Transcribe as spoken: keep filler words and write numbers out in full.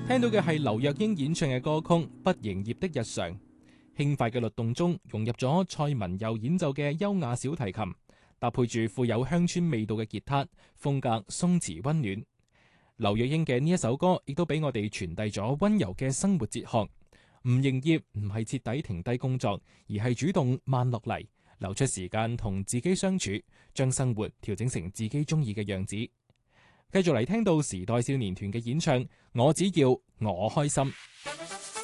聽到嘅係劉若英演唱嘅歌曲《不營業的日常》，輕快嘅律動中融入咗蔡文佑演奏嘅優雅小提琴，搭配住富有鄉村味道嘅吉他，風格鬆弛溫暖。劉若英嘅呢一首歌亦都俾我哋傳遞咗溫柔嘅生活哲學。唔營業唔係徹底停低工作，而係主動慢落嚟，留出時間同自己相處，將生活調整成自己中意嘅樣子。繼續嚟聽到時代少年團嘅演唱《我只要我開心》。